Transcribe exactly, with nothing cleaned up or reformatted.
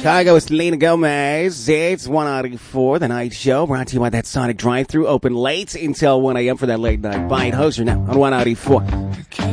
Chicago, it's Selena Gomez. It's one ninety-four, The Night Show, brought to you by that Sonic drive-thru. Open late until one a.m. for that late night bite. Hoser now on one ninety-four.